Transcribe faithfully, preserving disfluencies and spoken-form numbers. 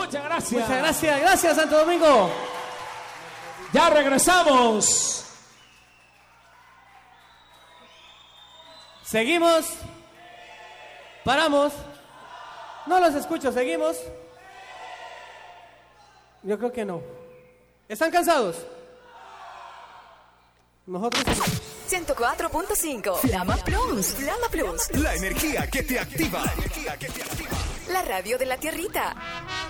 Muchas gracias. Muchas gracias. Gracias, Santo Domingo. Ya regresamos. Seguimos. Paramos. No los escucho, seguimos. Yo creo que no. ¿Están cansados? Nosotros ciento cuatro punto cinco Flama Plus, Flama Plus. La energía que te activa. La energía que te activa. La radio de la tierrita.